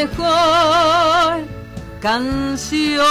mejor canción.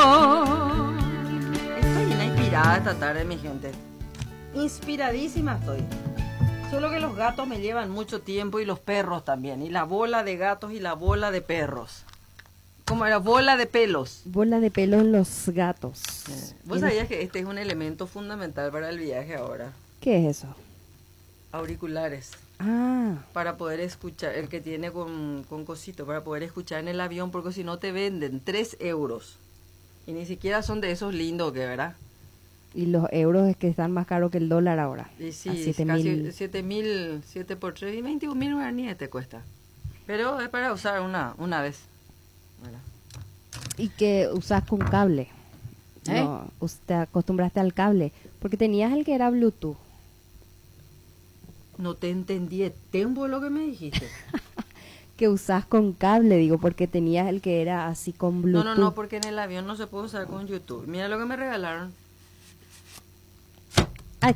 Estoy bien inspirada esta tarde, mi gente. Inspiradísima estoy. Solo que los gatos me llevan mucho tiempo y los perros también. Y la bola de gatos y la bola de perros. ¿Cómo era? Bola de pelos. Bola de pelo en los gatos. ¿Vos sabías que este es un elemento fundamental para el viaje ahora? ¿Qué es eso? Auriculares. Ah, Para poder escuchar, el que tiene con cosito, para poder escuchar en el avión, porque si no te venden 3 euros. Y ni siquiera son de esos lindos que, ¿verdad? y los euros es que están más caros que el dólar ahora. Y sí, A casi 7.000. 7.000, 7 por 3 y 21.000 guaraníes te cuesta. Pero es para usar una vez. ¿Verdad? Y que usas con cable. ¿Eh? No, te acostumbraste al cable. Porque tenías el que era Bluetooth. No te entendí, tempo lo que me dijiste. Que usas con cable, digo, porque tenías el que era así con Bluetooth. No, porque en el avión no se puede usar con YouTube. Mira lo que me regalaron. Ay.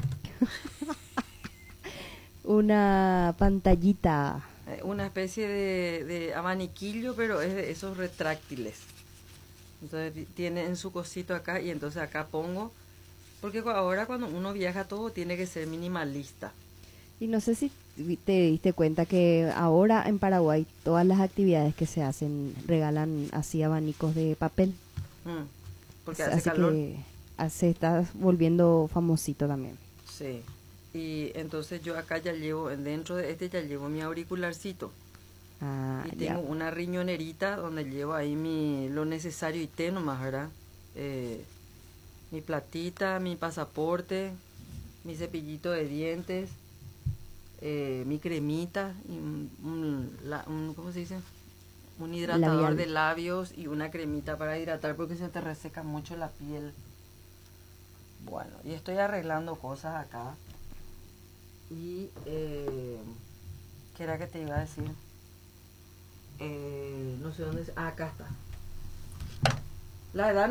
Una pantallita. Una especie de abaniquillo, pero es de esos retráctiles. Entonces tiene en su cosito acá y entonces acá pongo. Porque ahora cuando uno viaja todo tiene que ser minimalista. Y no sé si te diste cuenta que ahora en Paraguay todas las actividades que se hacen regalan así abanicos de papel. Porque hace calor. Que se está volviendo famosito también. Sí. Y entonces yo acá ya llevo, dentro de este ya llevo mi auricularcito. Ah, Y tengo una riñonerita donde llevo ahí lo necesario y té nomás, ¿verdad? Mi platita, mi pasaporte, mi cepillito de dientes, mi cremita, y ¿cómo se dice? Un hidratador labial de labios y una cremita para hidratar porque se te reseca mucho la piel. Bueno, y estoy arreglando cosas acá. Y, ¿qué era que te iba a decir? No sé dónde... acá está. La edad